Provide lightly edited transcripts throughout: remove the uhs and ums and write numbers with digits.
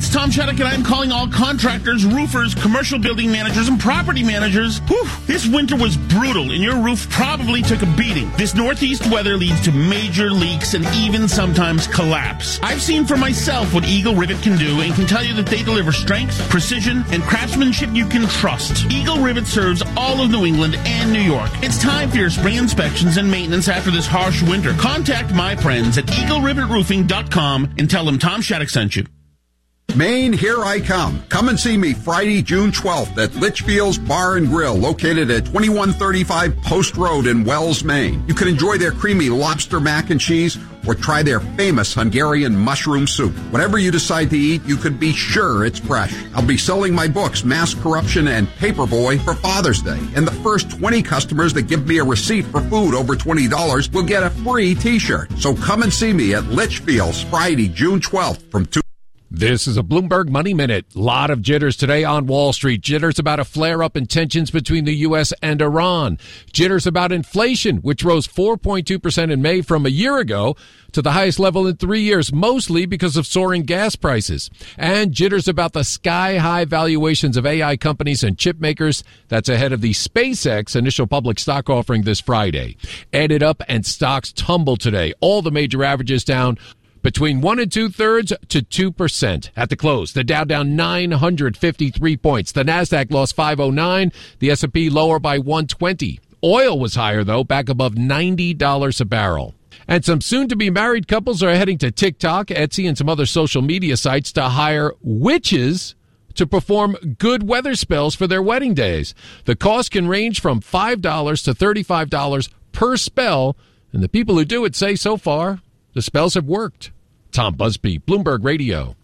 it's Tom Shattuck, and I'm calling all contractors, roofers, commercial building managers, and property managers. Whew, this winter was brutal, and your roof probably took a beating. This northeast weather leads to major leaks and even sometimes collapse. I've seen for myself what Eagle Rivet can do and can tell you that they deliver strength, precision, and craftsmanship you can trust. Eagle Rivet serves all of New England and New York. It's time for your spring inspections and maintenance after this harsh winter. Contact my friends at EagleRivetRoofing.com and tell them Tom Shattuck sent you. Maine, here I come. Come and see me Friday, June 12th at Litchfield's Bar and Grill, located at 2135 Post Road in Wells, Maine. You can enjoy their creamy lobster mac and cheese or try their famous Hungarian mushroom soup. Whatever you decide to eat, you could be sure it's fresh. I'll be selling my books, Mass Corruption and Paperboy, for Father's Day. And the first 20 customers that give me a receipt for food over $20 will get a free t-shirt. So come and see me at Litchfield's Friday, June 12th from 2. This is a Bloomberg Money Minute. Lot of jitters today on Wall Street. Jitters about a flare-up in tensions between the U.S. and Iran. Jitters about inflation, which rose 4.2% in May from a year ago to the highest level in 3 years, mostly because of soaring gas prices. And jitters about the sky-high valuations of AI companies and chip makers. That's ahead of the SpaceX initial public stock offering this Friday. Added up and stocks tumbled today. All the major averages down between 1 2/3 to 2%. At the close, the Dow down 953 points. The Nasdaq lost 509. The S&P lower by 120. Oil was higher, though, back above $90 a barrel. And some soon-to-be married couples are heading to TikTok, Etsy, and some other social media sites to hire witches to perform good weather spells for their wedding days. The cost can range from $5 to $35 per spell, and the people who do it say so far the spells have worked. Tom Busby, Bloomberg Radio.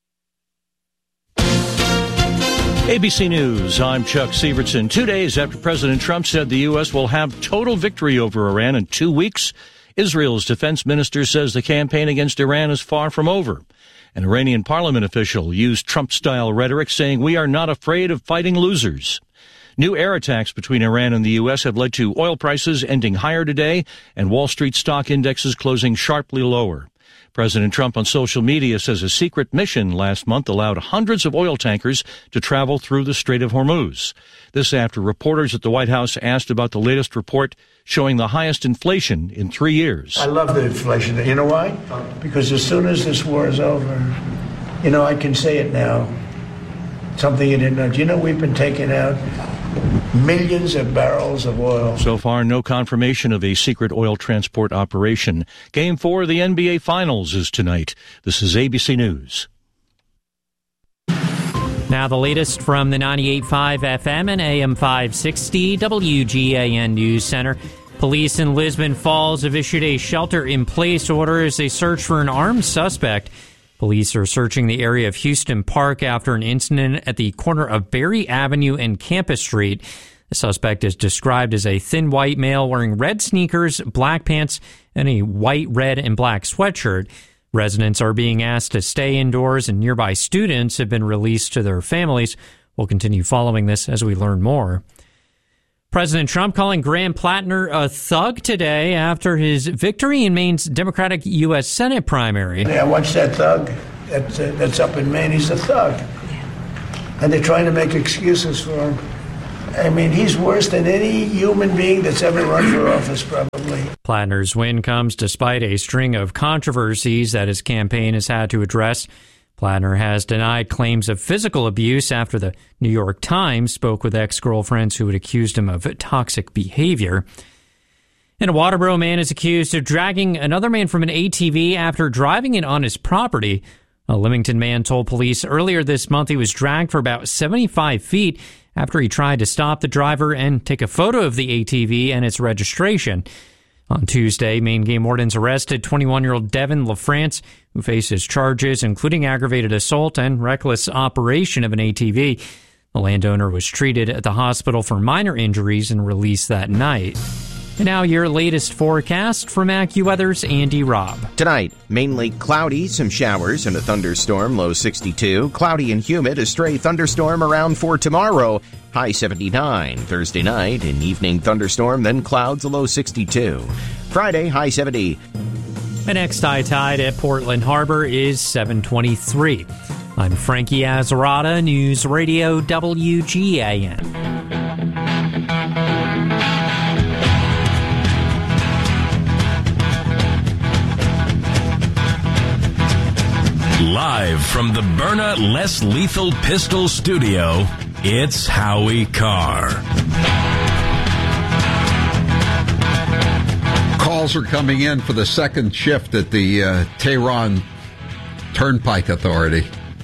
ABC News, I'm Chuck Sievertson. 2 days after President Trump said the U.S. will have total victory over Iran in 2 weeks, Israel's defense minister says the campaign against Iran is far from over. An Iranian parliament official used Trump-style rhetoric saying, "We are not afraid of fighting losers." New air attacks between Iran and the U.S. have led to oil prices ending higher today and Wall Street stock indexes closing sharply lower. President Trump on social media says a secret mission last month allowed hundreds of oil tankers to travel through the Strait of Hormuz. This after reporters at the White House asked about the latest report showing the highest inflation in 3 years. I love the inflation. You know why? Because as soon as this war is over, I can say it now. Something you didn't know. Do you know we've been taking out millions of barrels of oil? So far, no confirmation of a secret oil transport operation. Game 4 of the NBA Finals is tonight. This is ABC News. Now the latest from the 98.5 FM and AM 560 WGAN News Center. Police in Lisbon Falls have issued a shelter-in-place order as they search for an armed suspect. Police are searching the area of Houston Park after an incident at the corner of Berry Avenue and Campus Street. The suspect is described as a thin white male wearing red sneakers, black pants, and a white, red, and black sweatshirt. Residents are being asked to stay indoors, and nearby students have been released to their families. We'll continue following this as we learn more. President Trump calling Graham Plattner a thug today after his victory in Maine's Democratic U.S. Senate primary. Yeah, watch that thug. That's up in Maine. He's a thug. And they're trying to make excuses for him. I mean, he's worse than any human being that's ever run for office, probably. Plattner's win comes despite a string of controversies that his campaign has had to address. Plattner has denied claims of physical abuse after the New York Times spoke with ex-girlfriends who had accused him of toxic behavior. And a Waterboro man is accused of dragging another man from an ATV after driving it on his property. A Leamington man told police earlier this month he was dragged for about 75 feet after he tried to stop the driver and take a photo of the ATV and its registration. On Tuesday, Maine Game Wardens arrested 21-year-old Devin LaFrance, who faces charges including aggravated assault and reckless operation of an ATV. The landowner was treated at the hospital for minor injuries and released that night. And now your latest forecast from AccuWeather's Andy Robb. Tonight, mainly cloudy, some showers and a thunderstorm, low 62. Cloudy and humid, a stray thunderstorm around for tomorrow, high 79. Thursday night, an evening thunderstorm, then clouds, a low 62. Friday, high 70. The next high tide at Portland Harbor is 7:23. I'm Frankie Azzarata, News Radio WGAN. Live from the Byrna Less Lethal Pistol Studio, it's Howie Carr. Calls are coming in for the second shift at the Tehran Turnpike Authority.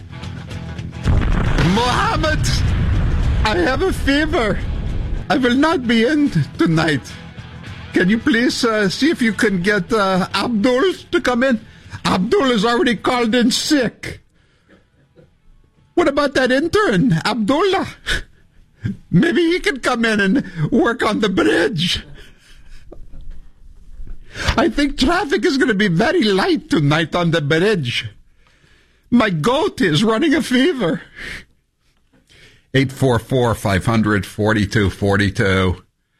Mohammed, I have a fever. I will not be in tonight. Can you please see if you can get Abdul to come in? Abdul is already called in sick. What about that intern, Abdullah? Maybe he can come in and work on the bridge. I think traffic is going to be very light tonight on the bridge. My goat is running a fever. 844-500-4242.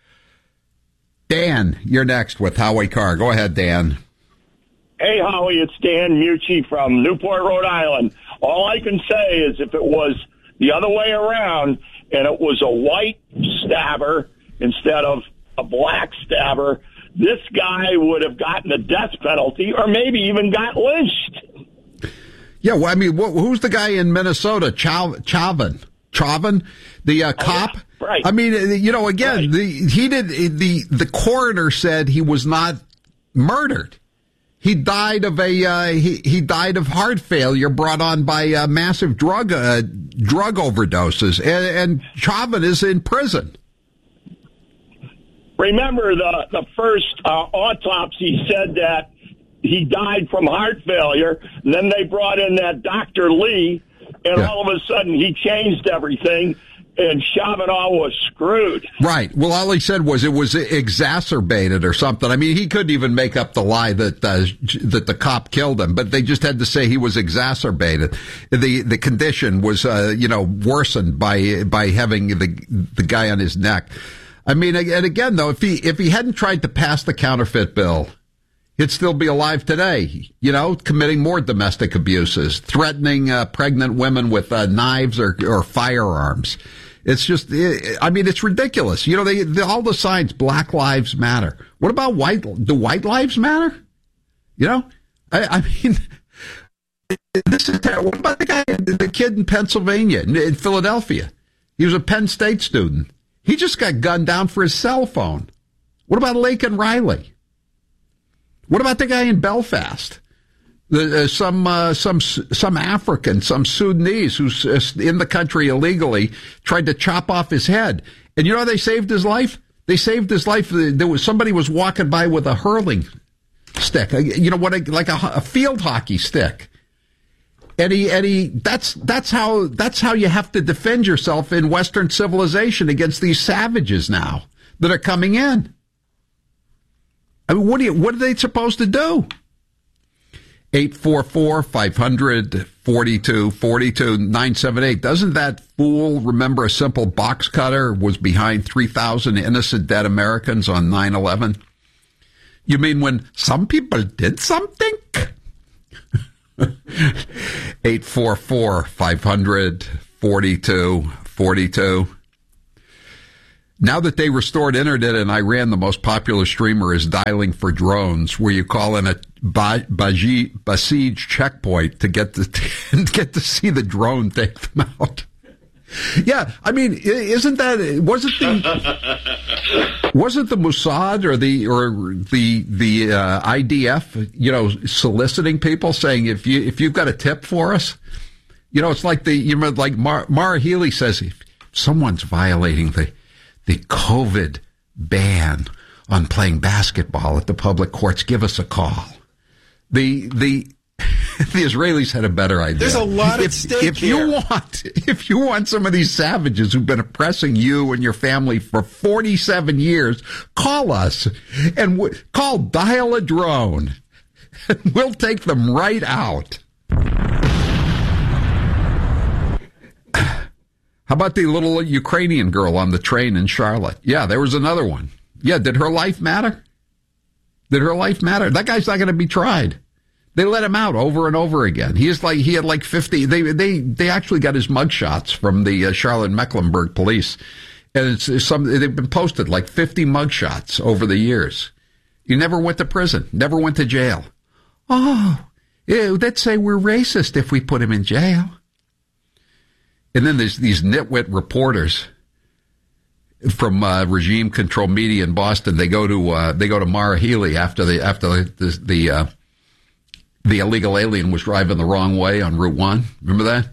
Dan, you're next with Howie Carr. Go ahead, Dan. Hey, Howie, it's Dan Mucci from Newport, Rhode Island. All I can say is if it was the other way around and it was a white stabber instead of a black stabber, this guy would have gotten a death penalty or maybe even got lynched. Yeah, well, I mean, who's the guy in Minnesota? Chauvin, the cop? Yeah, right. I mean, again, right. The coroner said he was not murdered. He died of he died of heart failure brought on by massive drug overdoses, and Chauvin is in prison. Remember, the first autopsy said that he died from heart failure. And then they brought in that Dr. Lee, and all of a sudden he changed everything, and Chauvinot was screwed. Right. Well, all he said was it was exacerbated or something. I mean, he couldn't even make up the lie that the cop killed him, but they just had to say he was exacerbated. The condition was worsened by having the guy on his neck. I mean, and again, though, if he hadn't tried to pass the counterfeit bill, he'd still be alive today, committing more domestic abuses, threatening pregnant women with knives or firearms. It's just, it's ridiculous. All the signs, Black Lives Matter. What about do white lives matter? I mean, this is terrible. What about the kid in Pennsylvania, in Philadelphia? He was a Penn State student. He just got gunned down for his cell phone. What about Laken Riley? What about the guy in Belfast? Some African, some Sudanese who's in the country illegally tried to chop off his head. And they saved his life? They saved his life. Somebody was walking by with a hurling stick, like a field hockey stick. And that's how you have to defend yourself in Western civilization against these savages now that are coming in. I mean, what are they supposed to do? 844-500-4242-978. Doesn't that fool remember a simple box cutter was behind 3,000 innocent dead Americans on 9/11? You mean when some people did something? 844-500-4242. Now that they restored internet in Iran, the most popular streamer is dialing for drones, where you call in a Basij checkpoint to get to see the drone take them out. Yeah, I mean, wasn't the Mossad or the IDF, soliciting people saying if you've got a tip for us, it's like Mara Healy says, if someone's violating the COVID ban on playing basketball at the public courts, give us a call. The Israelis had a better idea. There's a lot at stake here. If you want some of these savages who've been oppressing you and your family for 47 years, call us and dial a drone. We'll take them right out. How about the little Ukrainian girl on the train in Charlotte? Yeah, there was another one. Yeah, did her life matter? That guy's not going to be tried. They let him out over and over again. He had like 50. They actually got his mugshots from the Charlotte Mecklenburg police, and they've been posted like 50 mugshots over the years. He never went to prison, never went to jail. Oh, ew, they'd say we're racist if we put him in jail. And then there's these nitwit reporters from regime control media in Boston. They go to Mara Healey after the illegal alien was driving the wrong way on Route 1. Remember that?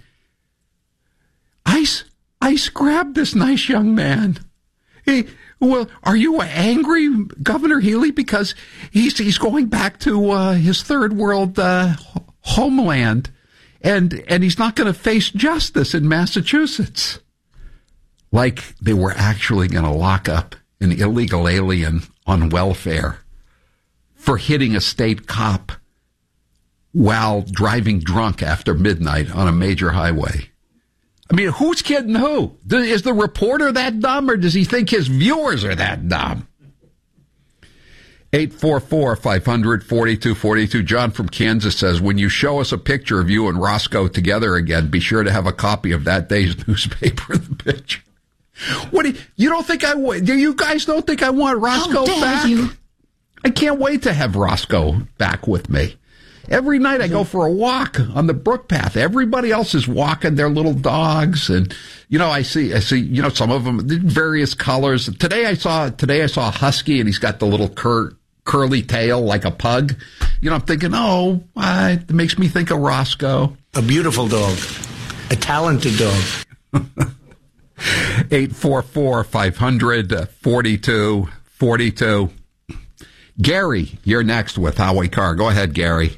ICE grabbed this nice young man. Well, are you angry, Governor Healey, because he's going back to his third world homeland, and he's not going to face justice in Massachusetts? Like they were actually going to lock up an illegal alien on welfare for hitting a state cop while driving drunk after midnight on a major highway. I mean, who's kidding who? Is the reporter that dumb, or does he think his viewers are that dumb? 844-500-4242. John from Kansas says, when you show us a picture of you and Roscoe together again, be sure to have a copy of that day's newspaper in the picture. What do you don't think I would? Do you guys don't think I want Roscoe back? You? I can't wait to have Roscoe back with me. Every night I go for a walk on the brook path. Everybody else is walking their little dogs, and I see some of them various colors. Today I saw a husky, and he's got the little curly tail like a pug. I'm thinking, it makes me think of Roscoe. A beautiful dog, a talented dog. 844-500-4242. Gary, you're next with Howie Carr. Go ahead, Gary.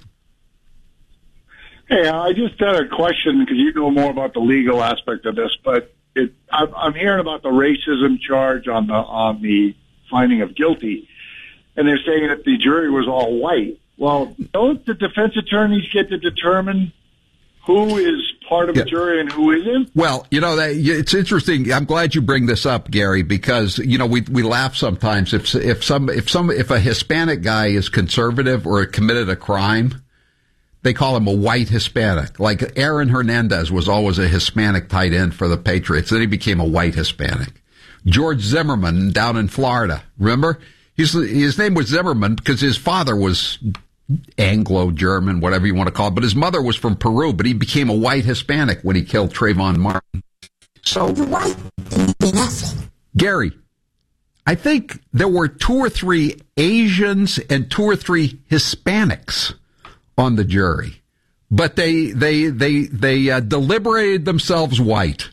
Hey, I just had a question because you know more about the legal aspect of this, but I'm hearing about the racism charge on the finding of guilty, and they're saying that the jury was all white. Well, don't the defense attorneys get to determine who is part of a jury and who isn't? Well, it's interesting. I'm glad you bring this up, Gary, because we laugh sometimes if a Hispanic guy is conservative or committed a crime, they call him a white Hispanic. Like Aaron Hernandez was always a Hispanic tight end for the Patriots. Then he became a white Hispanic. George Zimmerman down in Florida, remember? His name was Zimmerman because his father was Anglo-German, whatever you want to call it, but his mother was from Peru, but he became a white Hispanic when he killed Trayvon Martin. So the white didn't do nothing. Gary, I think there were 2 or 3 Asians and 2 or 3 Hispanics on the jury, but they deliberated themselves white.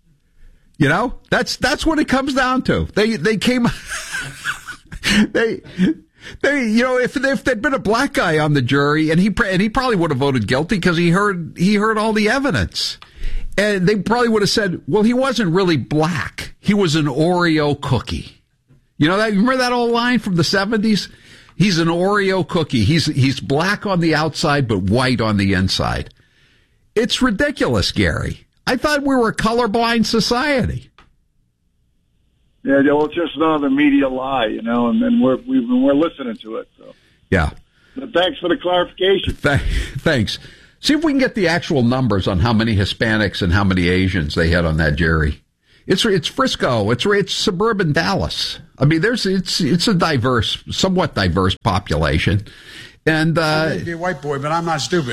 That's what it comes down to. They came, if there'd been a black guy on the jury, and he probably would have voted guilty because he heard all the evidence, and they probably would have said, well, he wasn't really black. He was an Oreo cookie. Remember that old line from the 70s? He's an Oreo cookie. He's black on the outside, but white on the inside. It's ridiculous, Gary. I thought we were a colorblind society. Yeah, well, it's just another media lie, and we're listening to it. So. Yeah. But thanks for the clarification. Thanks. See if we can get the actual numbers on how many Hispanics and how many Asians they had on that jury. It's Frisco. It's suburban Dallas. I mean, it's a somewhat diverse population, and I may be a white boy, but I'm not stupid.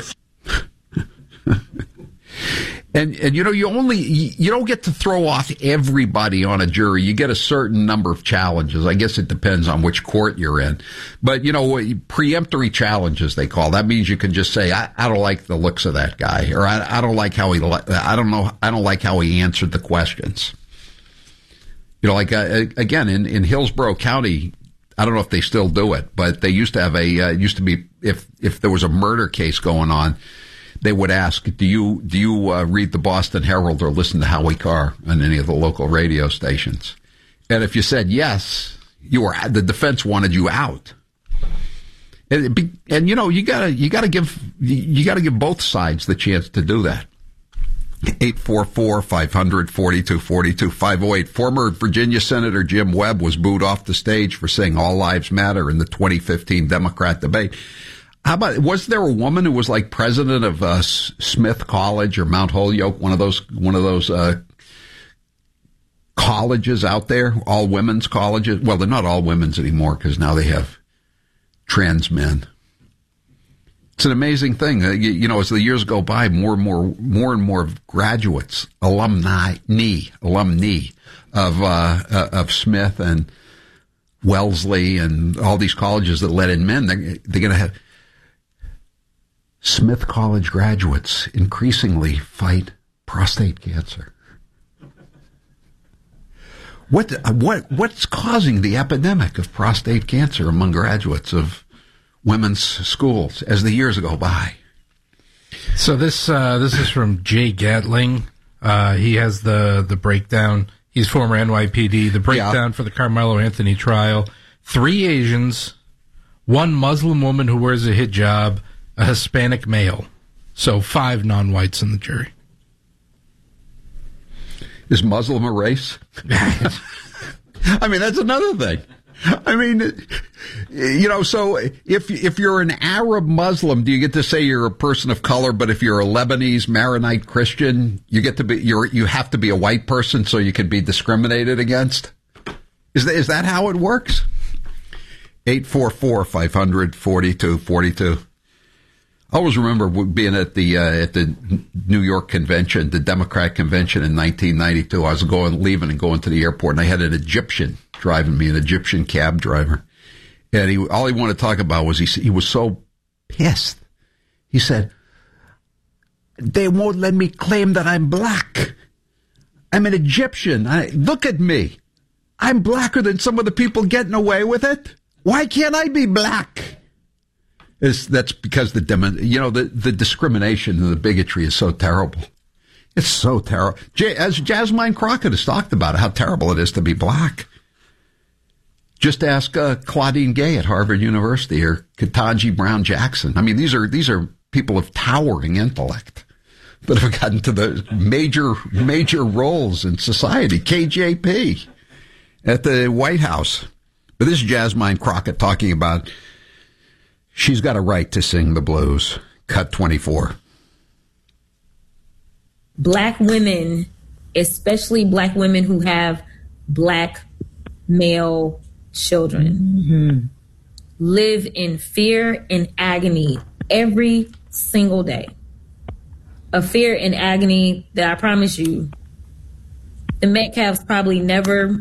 And you don't get to throw off everybody on a jury. You get a certain number of challenges. I guess it depends on which court you're in, but preemptory challenges they call. That means you can just say, I don't like the looks of that guy, or I don't like how I don't like how he answered the questions. Again, in Hillsborough County, I don't know if they still do it, but they used to have used to be, if there was a murder case going on, they would ask, do you read the Boston Herald or listen to Howie Carr on any of the local radio stations? And if you said yes, the defense wanted you out. And you gotta give both sides the chance to do that. 844-500-4242, 508. Former Virginia Senator Jim Webb was booed off the stage for saying all lives matter in the 2015 Democrat debate. How about, was there a woman who was like president of Smith College or Mount Holyoke, one of those colleges out there, all women's colleges? Well, they're not all women's anymore because now they have trans men. It's an amazing thing. You know, as the years go by, more and more graduates, alumni of Smith and Wellesley and all these colleges that let in men, they're going to have Smith College graduates increasingly fight prostate cancer. What's causing the epidemic of prostate cancer among graduates of women's schools as the years go by? So this is from Jay Gatling. He has the breakdown. He's former NYPD. The breakdown for the Carmelo Anthony trial: 3 Asians, 1 Muslim woman who wears a hijab, a Hispanic male. So 5 non-whites in the jury. Is Muslim a race? I mean, that's another thing. I mean, you know, so if you're an Arab Muslim, do you get to say you're a person of color? But if you're a Lebanese Maronite Christian, you have to be a white person so you can be discriminated against? Is that how it works? 844-500-4242. I always remember being at the New York convention, the Democrat convention in 1992. I was leaving and going to the airport, and I had an Egyptian driving me, an Egyptian cab driver. And all he wanted to talk about was he was so pissed. He said, "They won't let me claim that I'm black. I'm an Egyptian. Look at me. I'm blacker than some of the people getting away with it. Why can't I be black?" That's because the discrimination and the bigotry is so terrible. It's so terrible. As Jasmine Crockett has talked about how terrible it is to be black. Just ask Claudine Gay at Harvard University or Ketanji Brown Jackson. I mean, these are people of towering intellect that have gotten to the major roles in society. KJP at the White House. But this is Jasmine Crockett talking about she's got a right to sing the blues. Cut 24. Black women, especially black women who have black male children, live in fear and agony every single day. A fear and agony that I promise you, the Metcalfs probably never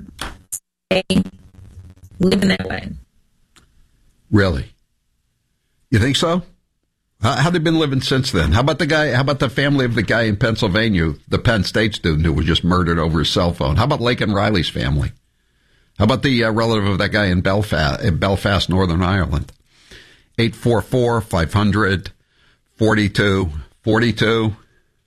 living that way. Really? You think so? How they been living since then? How about the family of the guy in Pennsylvania, the Penn State student who was just murdered over his cell phone? How about Laken Riley's family? How about the relative of that guy in Belfast, Northern Ireland? 844-500-4242.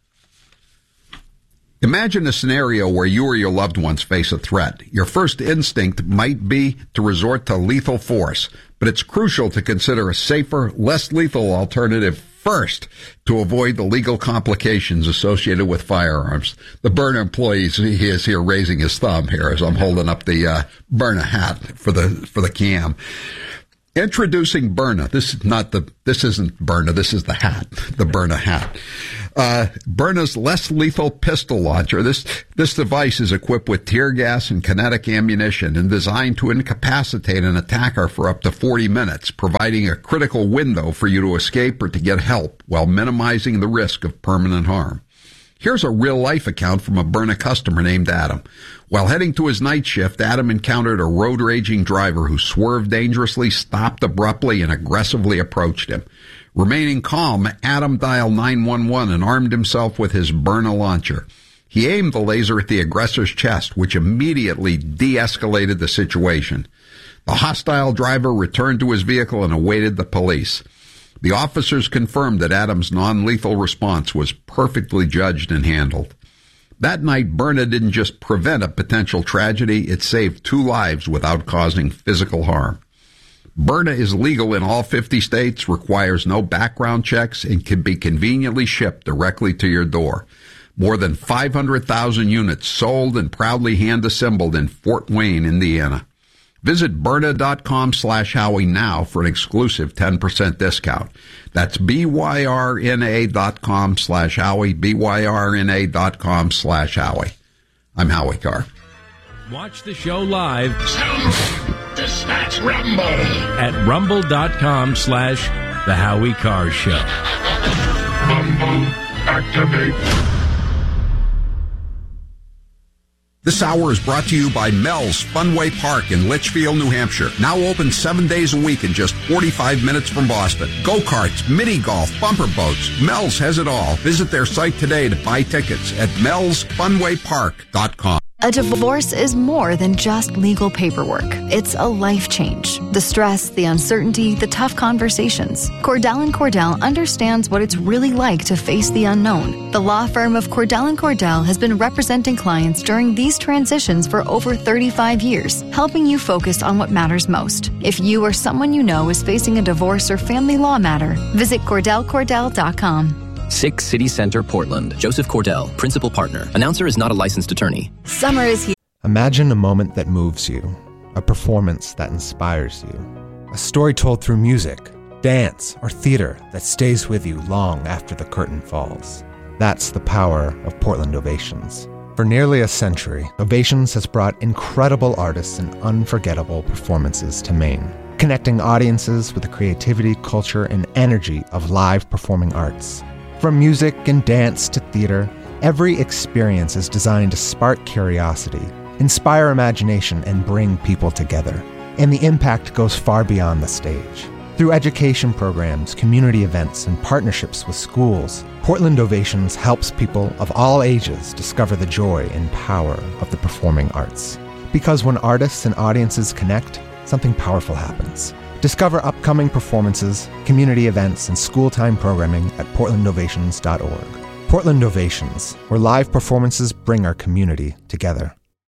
Imagine a scenario where you or your loved ones face a threat. Your first instinct might be to resort to lethal force, but it's crucial to consider a safer, less lethal alternative first to avoid the legal complications associated with firearms. The Byrna employee he is here raising his thumb here as I'm holding up the Byrna hat for the cam. Introducing Byrna. This isn't Byrna. This is the hat, the Byrna hat. Byrna's less lethal pistol launcher. This device is equipped with tear gas and kinetic ammunition and designed to incapacitate an attacker for up to 40 minutes, providing a critical window for you to escape or to get help while minimizing the risk of permanent harm. Here's a real-life account from a Byrna customer named Adam. While heading to his night shift, Adam encountered a road-raging driver who swerved dangerously, stopped abruptly, and aggressively approached him. Remaining calm, Adam dialed 911 and armed himself with his Byrna launcher. He aimed the laser at the aggressor's chest, which immediately de-escalated the situation. The hostile driver returned to his vehicle and awaited the police. The officers confirmed that Adam's non-lethal response was perfectly judged and handled. That night, Byrna didn't just prevent a potential tragedy, it saved 2 lives without causing physical harm. Byrna is legal in all 50 states, requires no background checks, and can be conveniently shipped directly to your door. More than 500,000 units sold and proudly hand-assembled in Fort Wayne, Indiana. Visit Byrna.com/Howie now for an exclusive 10% discount. That's BYRNA.com/Howie, BYRNA.com/Howie. I'm Howie Carr. Watch the show live. Dispatch Rumble at rumble.com/The Howie Carr Show. Rumble activate. This hour is brought to you by Mel's Funway Park in Litchfield, New Hampshire. Now open 7 days a week and just 45 minutes from Boston. Go-karts, mini-golf, bumper boats. Mel's has it all. Visit their site today to buy tickets at melsfunwaypark.com. A divorce is more than just legal paperwork. It's a life change. The stress, the uncertainty, the tough conversations. Cordell & Cordell understands what it's really like to face the unknown. The law firm of Cordell & Cordell has been representing clients during these transitions for over 35 years, helping you focus on what matters most. If you or someone you know is facing a divorce or family law matter, visit CordellCordell.com. 6 City Center, Portland. Joseph Cordell, principal partner. Announcer is not a licensed attorney. Summer is here. Imagine a moment that moves you, a performance that inspires you, a story told through music, dance, or theater that stays with you long after the curtain falls. That's the power of Portland Ovations. For nearly a century, Ovations has brought incredible artists and unforgettable performances to Maine, connecting audiences with the creativity, culture, and energy of live performing arts. From music and dance to theater, every experience is designed to spark curiosity, inspire imagination, and bring people together. And the impact goes far beyond the stage. Through education programs, community events, and partnerships with schools, Portland Ovations helps people of all ages discover the joy and power of the performing arts. Because when artists and audiences connect, something powerful happens. Discover upcoming performances, community events, and school-time programming at portlandovations.org. Portland Ovations, where live performances bring our community together.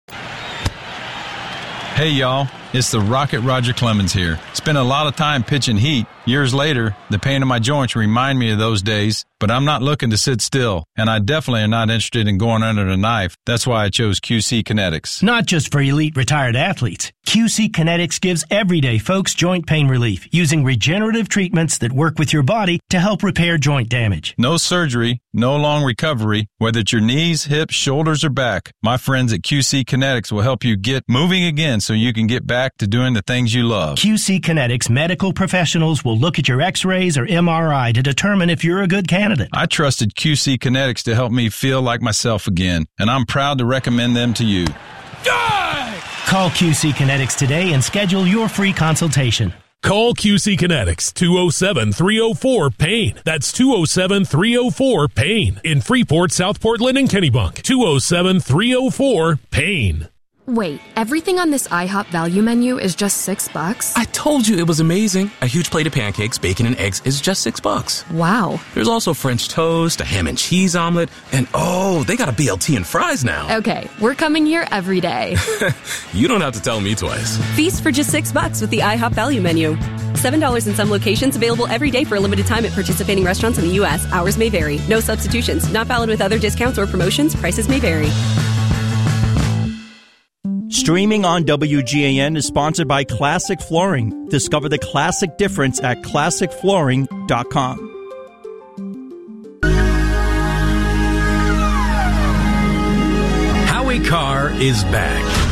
Hey, y'all. It's the Rocket Roger Clemens here. Spent a lot of time pitching heat. Years later, the pain in my joints remind me of those days, but I'm not looking to sit still, and I definitely am not interested in going under the knife. That's why I chose QC Kinetics. Not just for elite retired athletes. QC Kinetics gives everyday folks joint pain relief using regenerative treatments that work with your body to help repair joint damage. No surgery, no long recovery, whether it's your knees, hips, shoulders, or back. My friends at QC Kinetics will help you get moving again so you can get back to doing the things you love. QC Kinetics medical professionals will look at your x-rays or MRI to determine if you're a good candidate. I trusted QC Kinetics to help me feel like myself again, and I'm proud to recommend them to you. Call QC Kinetics today and schedule your free consultation. Call QC Kinetics, 207-304-PAIN. That's 207-304-PAIN. In Freeport, South Portland, and Kennebunk. 207-304-PAIN. Wait, everything on this IHOP value menu is just $6? I told you it was amazing. A huge plate of pancakes, bacon, and eggs is just $6. Wow. There's also French toast, a ham and cheese omelet, and oh, they got a BLT and fries now. Okay, we're coming here every day. You don't have to tell me twice. Feast for just $6 with the IHOP value menu. $7 in some locations, available every day for a limited time at participating restaurants in the U.S. Hours may vary. No substitutions. Not valid with other discounts or promotions. Prices may vary. Streaming on WGAN is sponsored by Classic Flooring. Discover the classic difference at ClassicFlooring.com. Howie Carr is back.